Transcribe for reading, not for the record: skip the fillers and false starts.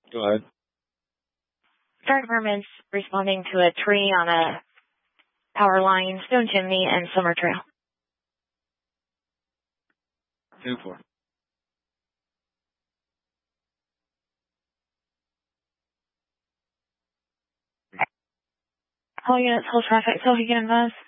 Go ahead. Fire department's responding to a tree on a power line, Stone Chimney, and Summer Trail. 2-4. All units, hold traffic, so he can advise.